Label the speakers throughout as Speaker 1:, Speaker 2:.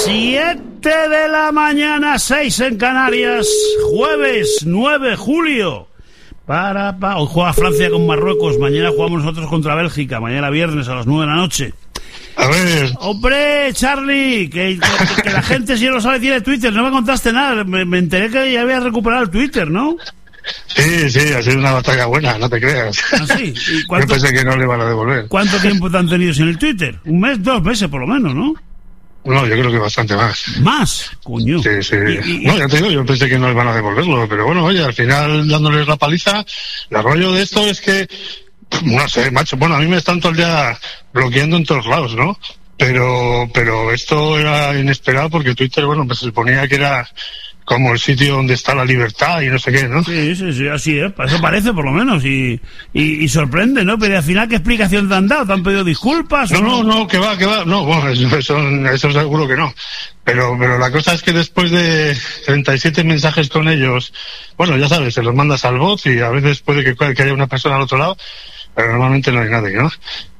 Speaker 1: 7 de la mañana, 6 en Canarias, jueves 9 de julio. Hoy juega Francia con Marruecos, mañana jugamos nosotros contra Bélgica, mañana viernes a las 9 de la noche.
Speaker 2: A ver.
Speaker 1: Hombre, Charlie, que la gente si no lo sabe tiene Twitter, no me contaste nada, me enteré que ya habías recuperado el Twitter, ¿no?
Speaker 2: Sí, ha sido una batalla buena, no te creas.
Speaker 1: ¿Ah, sí?
Speaker 2: Yo pensé que no le van a devolver.
Speaker 1: ¿Cuánto tiempo te han tenido sin el Twitter? ¿Un mes, 2 meses por lo menos, no?
Speaker 2: No, yo creo que bastante más.
Speaker 1: ¿Más? Coño.
Speaker 2: Sí. No, ya te digo, yo pensé que no les van a devolverlo, pero bueno, oye, al final dándoles la paliza, el rollo de esto es que, no sé, macho, bueno, a mí me están todo el día bloqueando en todos lados, ¿no? Pero esto era inesperado porque Twitter, bueno, pues se suponía que era como el sitio donde está la libertad y no sé qué, ¿no? Sí,
Speaker 1: así es, eso parece por lo menos, y sorprende, ¿no? Pero al final, ¿qué explicación te han dado? ¿Te han pedido disculpas?
Speaker 2: No, que va, no, bueno, eso seguro que no, pero la cosa es que después de 37 mensajes con ellos, bueno, ya sabes, se los mandas al bot y a veces puede que haya una persona al otro lado, pero normalmente no hay nadie, ¿no?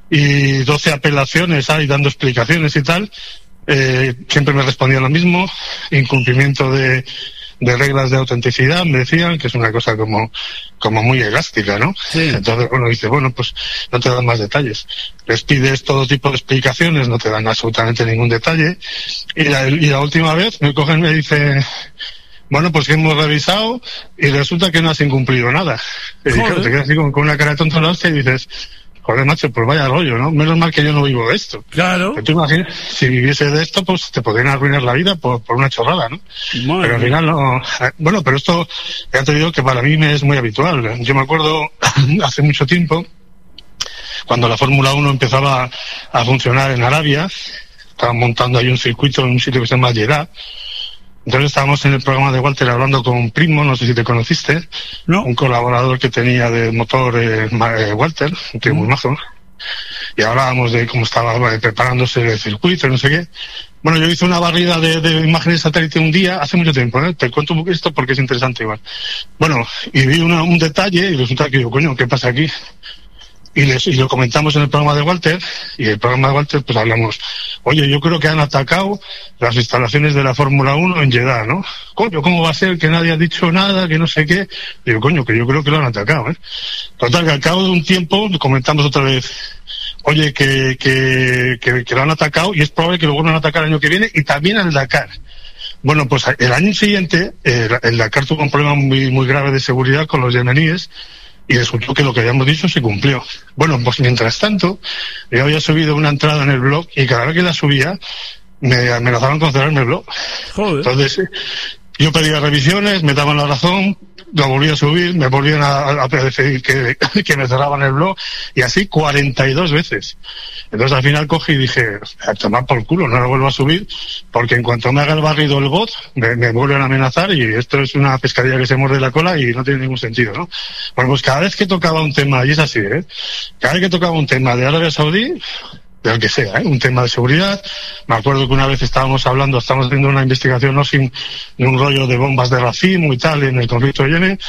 Speaker 2: Y 12 apelaciones hay dando explicaciones y tal. Siempre me respondían lo mismo, incumplimiento de reglas de autenticidad, me decían, que es una cosa como muy elástica, ¿no? Sí. Entonces, bueno, dice, bueno, pues no te dan más detalles. Les pides todo tipo de explicaciones, no te dan absolutamente ningún detalle. Y la última vez me cogen y me dicen, bueno, pues que hemos revisado y resulta que no has incumplido nada. Y claro, te quedas así con una cara de tonto en la hostia y dices, joder, macho, pues vaya rollo, ¿no? Menos mal que yo no vivo de esto.
Speaker 1: Claro.
Speaker 2: Pero tú imaginas, si viviese de esto, pues te podrían arruinar la vida por una chorrada, ¿no? Madre. Pero al final no. Bueno, pero esto, ya te digo que para mí me es muy habitual. Yo me acuerdo hace mucho tiempo, cuando la Fórmula 1 empezaba a funcionar en Arabia, estaban montando ahí un circuito en un sitio que se llama Jeddah. Entonces estábamos en el programa de Walter hablando con un primo, no sé si te conociste,
Speaker 1: no.
Speaker 2: Un colaborador que tenía de motor Walter, un tío muy majo, y hablábamos de cómo estaba preparándose el circuito y no sé qué. Bueno, yo hice una barrida de imágenes satélite un día, hace mucho tiempo, te cuento un poco esto porque es interesante igual. Bueno, y vi un detalle y resulta que digo, coño, ¿qué pasa aquí? Y lo comentamos en el programa de Walter, y el programa de Walter pues hablamos, oye, yo creo que han atacado las instalaciones de la Fórmula 1 en Jeddah, ¿no? Coño, ¿cómo va a ser que nadie ha dicho nada, que no sé qué? Digo, coño, que yo creo que lo han atacado, ¿eh? Total, que al cabo de un tiempo comentamos otra vez, oye, que lo han atacado y es probable que lo vuelvan a atacar el año que viene y también al Dakar. Bueno, pues el año siguiente el Dakar tuvo un problema muy, muy grave de seguridad con los yemeníes, y resultó que lo que habíamos dicho se cumplió. Bueno, pues mientras tanto, yo había subido una entrada en el blog y cada vez que la subía, me amenazaban con cerrarme el blog.
Speaker 1: Joder.
Speaker 2: Entonces, yo pedía revisiones, me daban la razón, lo volví a subir, me volvían a decir que me cerraban el blog, y así 42 veces. Entonces al final cogí y dije, a tomar por culo, no lo vuelvo a subir, porque en cuanto me haga el barrido el bot, me vuelven a amenazar, y esto es una pescadilla que se muerde la cola y no tiene ningún sentido, ¿no? Bueno, pues cada vez que tocaba un tema, y es así, cada vez que tocaba un tema de Arabia Saudí, de lo que sea, un tema de seguridad. Me acuerdo que una vez estábamos haciendo una investigación, no sin un rollo de bombas de racimo y tal en el conflicto de Yemen,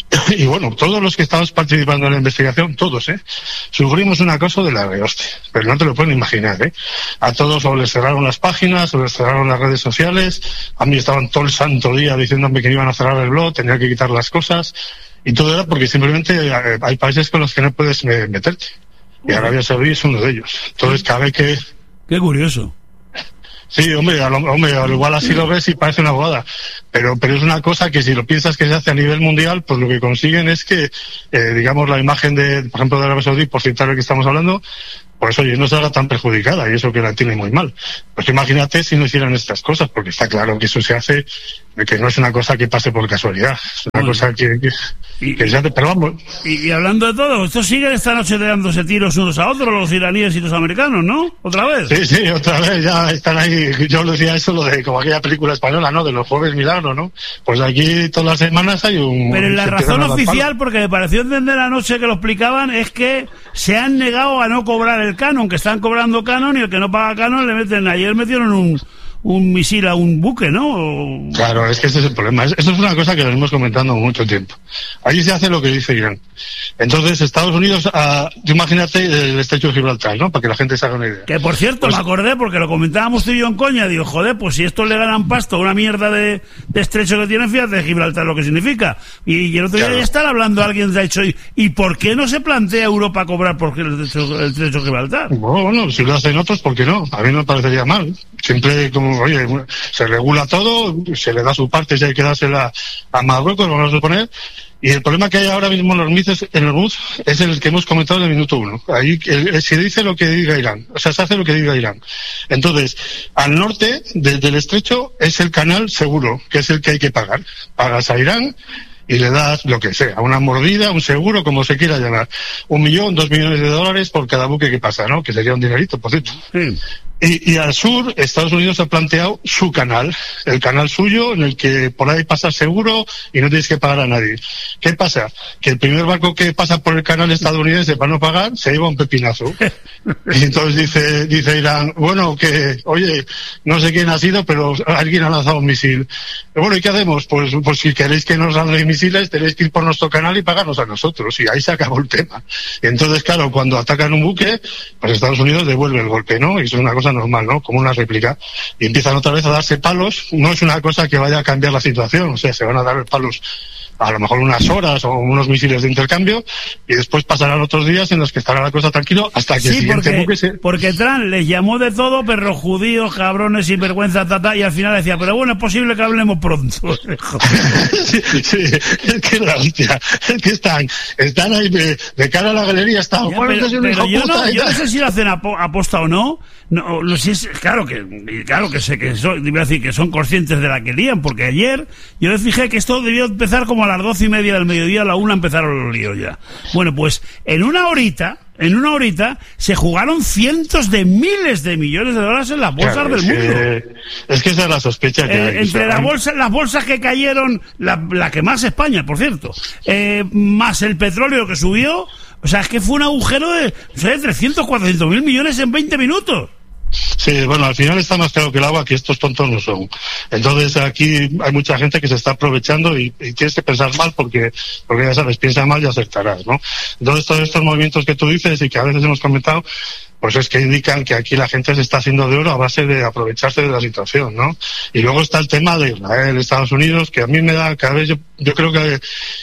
Speaker 2: y bueno, todos los que estábamos participando en la investigación, todos, sufrimos un acoso de la hostia, pero no te lo pueden imaginar, A todos o les cerraron las páginas, o les cerraron las redes sociales, a mí estaban todo el santo día diciéndome que iban a cerrar el blog, tenía que quitar las cosas, y todo era porque simplemente hay países con los que no puedes meterte. Y Arabia Saudí es uno de ellos. Entonces, cada vez que...
Speaker 1: Qué curioso.
Speaker 2: Sí, hombre, al igual así lo ves y parece una bobada. Pero es una cosa que si lo piensas que se hace a nivel mundial, pues lo que consiguen es que, digamos, la imagen por ejemplo, de Arabia Saudí, por citar el que estamos hablando, pues oye, no se haga tan perjudicada, y eso que la tiene muy mal. Pues imagínate si no hicieran estas cosas, porque está claro que eso se hace, que no es una cosa que pase por casualidad, es una cosa que se hace, pero vamos.
Speaker 1: Y hablando de todo, estos siguen esta noche dándose tiros unos a otros, los iraníes y los americanos, ¿no? ¿Otra vez?
Speaker 2: Sí, otra vez, ya están ahí. Yo lo decía eso, lo de como aquella película española, ¿no? De los jueves milagro, ¿no? Pues aquí todas las semanas hay un...
Speaker 1: Pero la razón oficial, porque me pareció entender anoche que lo explicaban, es que se han negado a no cobrar el canon, que están cobrando canon, y el que no paga canon le meten... Ayer metieron misil a un buque, ¿no?
Speaker 2: Claro, es que ese es el problema. Eso es una cosa que lo hemos comentando mucho tiempo. Ahí se hace lo que dice Irán. Entonces, Estados Unidos, imagínate el estrecho de Gibraltar, ¿no? Para que la gente se haga una idea.
Speaker 1: Que por cierto, me acordé, porque lo comentábamos tú y yo en coña, digo, joder, pues si estos le ganan pasto a una mierda de estrecho que tienen, fíjate Gibraltar lo que significa. Y el otro día ya están hablando, alguien se ha dicho, ¿y por qué no se plantea Europa cobrar por el estrecho de Gibraltar?
Speaker 2: Bueno, si lo hacen otros, ¿por qué no? A mí no me parecería mal. Siempre, como, oye, se regula todo, se le da su parte si hay que dársela a Marruecos, vamos a suponer. Y el problema que hay ahora mismo en Hormuz es el que hemos comentado en el minuto 1. Ahí se dice lo que diga Irán, o sea, se hace lo que diga Irán. Entonces, al norte del estrecho es el canal seguro, que es el que hay que pagar. Pagas a Irán y le das lo que sea, una mordida, un seguro, como se quiera llamar. 1 millón, 2 millones de dólares por cada buque que pasa, ¿no? Que sería un dinerito, por cierto.
Speaker 1: Sí.
Speaker 2: Y al sur, Estados Unidos ha planteado su canal, el canal suyo, en el que por ahí pasas seguro y no tienes que pagar a nadie. ¿Qué pasa? Que el primer barco que pasa por el canal estadounidense para no pagar, se lleva un pepinazo. Y entonces dice Irán, bueno, que, oye, no sé quién ha sido, pero alguien ha lanzado un misil. Bueno, ¿y qué hacemos? Pues si queréis que nos lancen misiles, tenéis que ir por nuestro canal y pagarnos a nosotros. Y ahí se acabó el tema. Y entonces, claro, cuando atacan un buque, pues Estados Unidos devuelve el golpe, ¿no? Y eso es una cosa normal, ¿no? Como una réplica. Y empiezan otra vez a darse palos. No es una cosa que vaya a cambiar la situación. O sea, se van a dar palos a lo mejor unas horas o unos misiles de intercambio y después pasarán otros días en los que estará la cosa tranquilo hasta que el siguiente buque se...
Speaker 1: porque Trump les llamó de todo, pero judíos, cabrones, sinvergüenza, y al final decía, pero bueno, es posible que hablemos pronto.
Speaker 2: sí, es que la hostia, es que están ahí de cara a la galería, están...
Speaker 1: Ya, pero yo no sé si lo hacen aposta o no. No, si es, claro que sé que iba a decir que son conscientes de la que lían, porque ayer yo me fijé que esto debió empezar como a las 12:30 del mediodía, a la 1 empezaron los líos ya. Bueno, pues en una horita se jugaron cientos de miles de millones de dólares en las bolsas del mundo.
Speaker 2: Es que esa es la sospecha que hay.
Speaker 1: Entre las bolsas que cayeron, la que más España, por cierto, más el petróleo que subió, o sea, es que fue un agujero de 300, 400 mil millones en 20 minutos.
Speaker 2: Sí, bueno, al final está más claro que el agua que estos tontos no son. Entonces aquí hay mucha gente que se está aprovechando y tienes que pensar mal porque ya sabes, piensa mal y acertarás, ¿no? Entonces todos estos movimientos que tú dices y que a veces hemos comentado, pues es que indican que aquí la gente se está haciendo de oro a base de aprovecharse de la situación, ¿no? Y luego está el tema de Israel, Estados Unidos, que a mí me da cada vez, yo creo que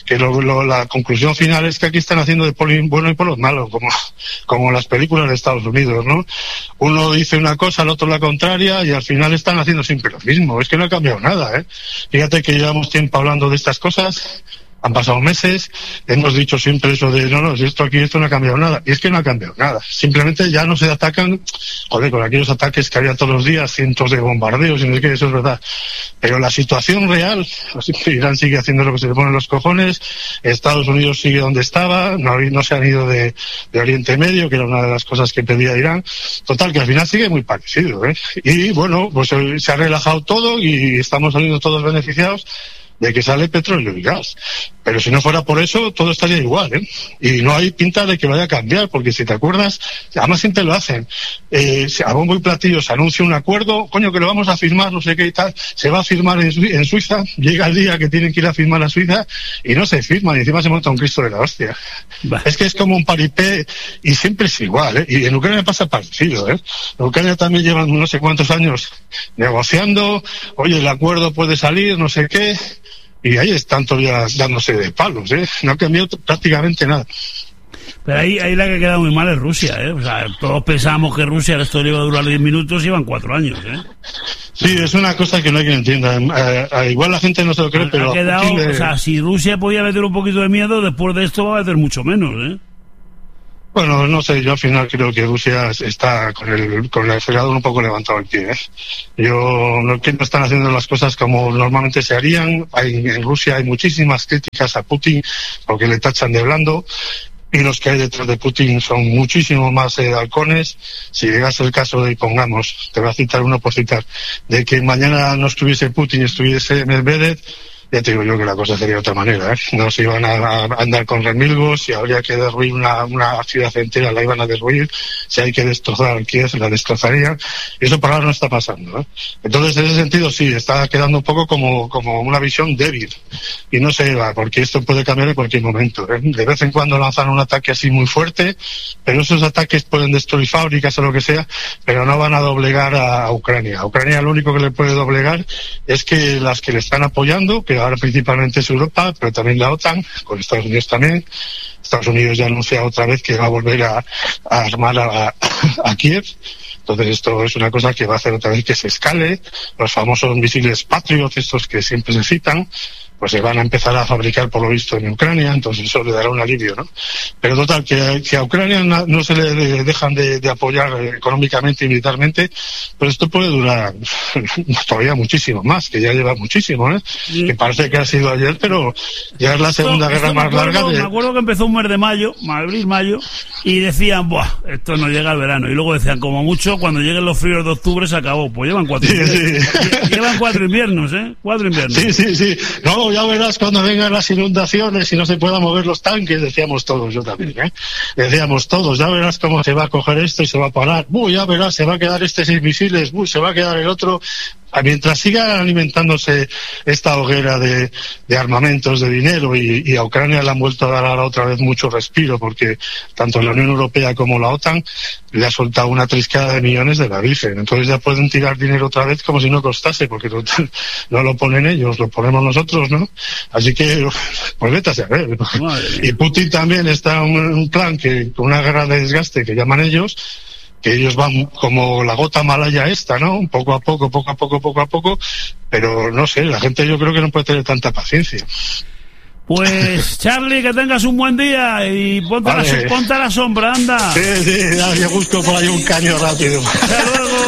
Speaker 2: la conclusión final es que aquí están haciendo de polis bueno y polos malos, como las películas de Estados Unidos, ¿no? Uno dice una cosa, el otro la contraria, y al final están haciendo siempre lo mismo. Es que no ha cambiado nada, ¿eh? Fíjate que llevamos tiempo hablando de estas cosas. Han pasado meses, hemos dicho siempre eso de, no, si esto no ha cambiado nada. Y es que no ha cambiado nada. Simplemente ya no se atacan, con aquellos ataques que había todos los días, cientos de bombardeos, y no sé qué, eso es verdad. Pero la situación real, Irán sigue haciendo lo que se le pone en los cojones, Estados Unidos sigue donde estaba, no se han ido de Oriente Medio, que era una de las cosas que pedía Irán. Total, que al final sigue muy parecido, ¿eh? Y bueno, pues se ha relajado todo y estamos saliendo todos beneficiados de que sale petróleo y gas. Pero si no fuera por eso, todo estaría igual, ¿eh? Y no hay pinta de que vaya a cambiar, porque si te acuerdas, además siempre lo hacen. A bombo y platillo se anuncia un acuerdo, coño, que lo vamos a firmar, no sé qué y tal, se va a firmar en Suiza, llega el día que tienen que ir a firmar a Suiza y no se firma, y encima se monta un Cristo de la hostia. Es que es como un paripé y siempre es igual, ¿eh? Y en Ucrania pasa parecido, ¿eh? En Ucrania también llevan no sé cuántos años negociando, oye, el acuerdo puede salir, no sé qué, y ahí están todavía dándose de palos, ¿eh? No ha cambiado prácticamente nada.
Speaker 1: Pero ahí la que queda muy mal es Rusia, ¿eh? O sea, todos pensábamos que Rusia esto iba a durar 10 minutos y llevan 4 años, ¿eh?
Speaker 2: Sí, es una cosa que no hay quien entienda. Igual la gente no se lo cree, pero...
Speaker 1: O sea, si Rusia podía meter un poquito de miedo, después de esto va a meter mucho menos, ¿eh?
Speaker 2: Bueno, no sé, yo al final creo que Rusia está con el acelerador un poco levantado el pie, ¿eh? Que no están haciendo las cosas como normalmente se harían. En Rusia hay muchísimas críticas a Putin porque le tachan de blando, y los que hay detrás de Putin son muchísimo más halcones. Si llegase el caso de, pongamos, te voy a citar uno por citar, de que mañana no estuviese Putin y estuviese Medvedev, ya te digo yo que la cosa sería de otra manera, ¿eh? No se iban a andar con remilgos, si habría que derruir una ciudad entera, la iban a derruir, si hay que destrozar Kiev, la destrozarían, y eso por ahora no está pasando, ¿eh? Entonces, en ese sentido, sí, está quedando un poco como una visión débil, y no se va, porque esto puede cambiar en cualquier momento, ¿eh? De vez en cuando lanzan un ataque así muy fuerte, pero esos ataques pueden destruir fábricas o lo que sea, pero no van a doblegar a Ucrania. A Ucrania lo único que le puede doblegar es que las que le están apoyando, que ahora principalmente es Europa, pero también la OTAN, con Estados Unidos también. Estados Unidos ya anuncia otra vez que va a volver a armar a Kiev. Entonces esto es una cosa que va a hacer otra vez que se escale. Los famosos misiles Patriot, estos que siempre se citan, pues se van a empezar a fabricar por lo visto en Ucrania, entonces eso le dará un alivio, ¿no? Pero total, que a Ucrania no se le dejan de apoyar económicamente y militarmente, pero esto puede durar todavía muchísimo más, que ya lleva muchísimo, ¿eh? Sí. Que parece que ha sido ayer, pero ya es la segunda guerra más larga.
Speaker 1: Me acuerdo que empezó un mes de mayo, abril, mayo, y decían, buah, esto no llega al verano, y luego decían, como mucho, cuando lleguen los fríos de octubre se acabó, pues llevan 4 inviernos. Sí. Llevan 4 inviernos, ¿eh? 4 inviernos.
Speaker 2: Sí. No, ya verás cuando vengan las inundaciones y no se puedan mover los tanques, decíamos todos, yo también, ¿eh? Decíamos todos, ya verás cómo se va a coger esto y se va a parar, ya verás, se va a quedar este sin misiles, se va a quedar el otro. Mientras siga alimentándose esta hoguera de armamentos, de dinero, y a Ucrania le han vuelto a dar ahora otra vez mucho respiro, porque tanto la Unión Europea como la OTAN le ha soltado una triscada de millones de la Virgen. Entonces ya pueden tirar dinero otra vez como si no costase, porque no lo ponen ellos, lo ponemos nosotros, ¿no? Así que, pues vete a saber. Y Putin también está en un plan que, con una guerra de desgaste que llaman ellos, que ellos van como la gota malaya esta, ¿no? Poco a poco, pero no sé, la gente yo creo que no puede tener tanta paciencia.
Speaker 1: Pues, Charlie, que tengas un buen día y ponte a la sombra, anda.
Speaker 2: Sí, ya busco por ahí un caño rápido.
Speaker 1: Hasta luego.